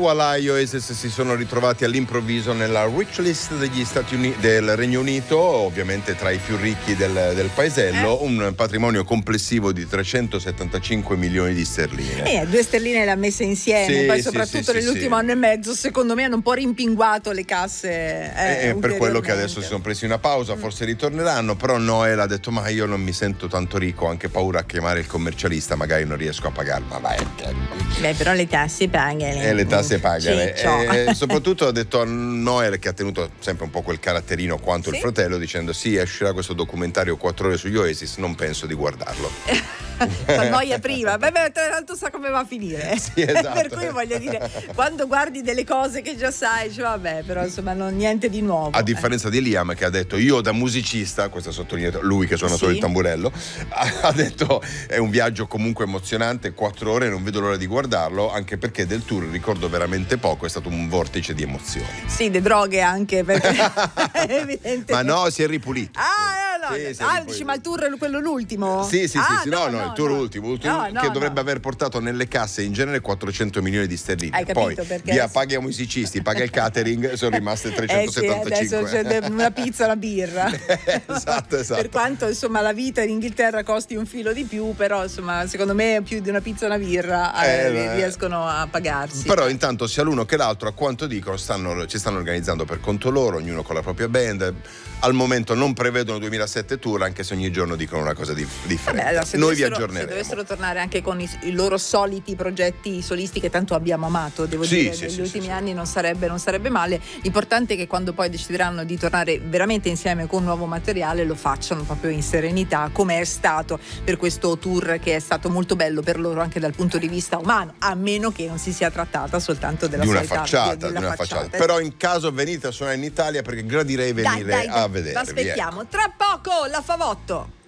voilà, gli Oasis si sono ritrovati all'improvviso nella rich list degli del Regno Unito, ovviamente tra i più ricchi del paesello, un patrimonio complessivo di 375 milioni di sterline. 2 sterline le ha messe insieme, Sì, poi sì, soprattutto sì, nell'ultimo anno e mezzo, secondo me hanno un po' rimpinguato le casse. Per quello che adesso si sono presi una pausa, forse ritorneranno, però Noel ha detto: ma io non mi sento tanto ricco, ho anche paura a chiamare il commercialista, magari non riesco a pagarlo. Ma vai. Però le tasse pagale. Le tasse pagale. Sì, Soprattutto ha detto a Noel, che ha tenuto sempre un po' quel caratterino quanto il fratello, dicendo: sì, uscirà questo documentario 4 ore sugli Oasis, non penso di guardarlo. Fa noia prima, tra l'altro sa come va a finire. Sì, esatto. Per cui voglio dire, quando guardi delle cose che già sai, dici vabbè, però insomma niente di nuovo. A differenza di Liam, che ha detto: io da musicista, questo è sottolineato, lui che suona solo il tamburello, ha detto: è un viaggio comunque emozionante, 4 ore, non vedo l'ora di guardarlo, anche perché del tour ricordo veramente poco, è stato un vortice di emozioni. Sì, le droghe anche, perché evidentemente. Ma no, si è ripulito. Dici, ma il tour è quello l'ultimo? Sì, il tour ultimo che dovrebbe aver portato nelle casse in genere 400 milioni di sterline. Hai capito, poi perché paga i musicisti, paga il catering, sono rimaste 375. Adesso c'è una pizza, una birra. Esatto. Per quanto insomma la vita in Inghilterra costi un filo di più, però insomma secondo me più di una pizza e una birra riescono a pagarsi. Però intanto sia l'uno che l'altro, a quanto dicono, ci stanno organizzando per conto loro, ognuno con la propria band. Al momento non prevedono 2007 tour, anche se ogni giorno dicono una cosa differente. Allora, Noi vi aggiorneremo. Se dovessero tornare anche con i loro soliti progetti solisti che tanto abbiamo amato, devo dire, negli ultimi anni non sarebbe male. L'importante è che quando poi decideranno di tornare veramente insieme con nuovo materiale lo facciano proprio in serenità, come è stato per questo tour, che è stato molto bello per loro anche dal punto di vista umano, a meno che non si sia trattata soltanto della di una solita facciata. Però in caso venite a suonare in Italia, perché gradirei venire a vedere. Aspettiamo, tra poco la Favotto.